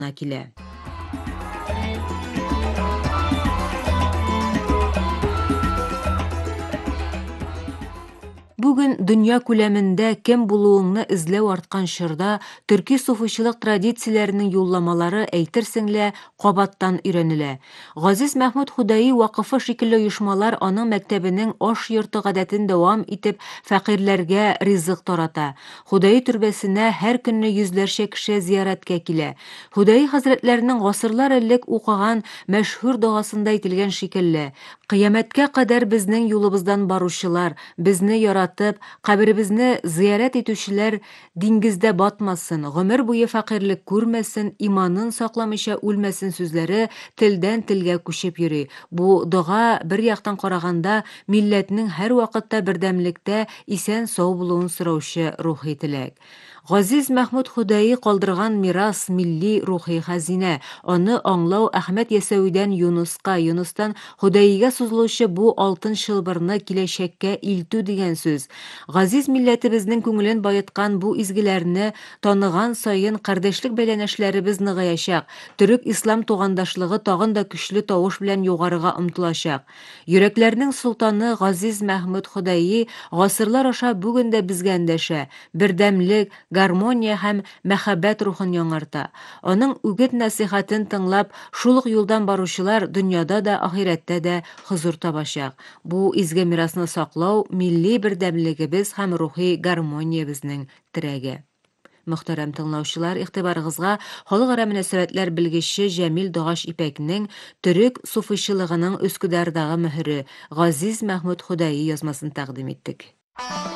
килә. Бүген дөнья күләмендә кем булуыңны эзләү арткан чорда төрки суфыйчылык традицияләренең юлламалары әйтерсең лә кабаттан өйрәнелә. Газиз Мәхмүд Худаи вакыфы шикелле оешмалар аның мәктәбенең аш йорты гадәтен дәвам итеп фәкыйрьләргә ризык тарата. Худаи төрбәсенә һәр көнне йөзләрчә кеше зияраткә килә. Худаи хәзрәтләренең гасырлар элек укыган мәшһүр догасында әйтелгән шикелле: «Кыямәткә кадәр безнең юлыбыздан баручылар, безне яратып, каберебезне зиярат итүчеләр диңгездә батмасын, гомер буе фәкыйрьлек күрмәсен, иманын сакламыйча үлмәсен» сүзләре телдән телгә күчеп йөри. Бу дога бер яктан караганда милләтнең һәр вакытта бердәмлектә исән-сау булуын сораучы рухи теләк. Газиз Мәхмүд Худаи калдырган мирас милли рухи хәзинә. Аны аңлау Әхмәт Ясәвидән Юнуска, Юнустан Худаига сузылучы бу алтын чылбырны киләчәккә илтү дигән сүз. Газиз милләтебезнең күңелен байыткан бу изгеләрне таныган саен кардәшлек бәйләнешләребез ныгыячак, төрек-ислам тугандашлыгы тагын да көчле тавыш белән югарыга омтылачак. Йөрәкләрнең солтаны Газиз Мәхмүд Худаи гасырлар аша бүген дә безгә эндәшә, бердәмлек, гармония һәм мәхәббәт рухын яңарта. Аның үгет-нәсихәтен тыңлап, шул ук юлдан баручылар дөньяда да, ахирәттә дә хозур табачак. Бу изге мирасны саклау милли бердәмлегебез һәм рухи гармониябезнең терәге. Мөхтәрәм тыңлаучылар, игътибарыгызга халыкара мөнәсәбәтләр белгече Җәмил Дагаш Ипәкнең төрек суфыйчылыгының Үскүдәрдәге мөһере Газиз Мәхмүд Худаи язмасын тәкъдим иттек.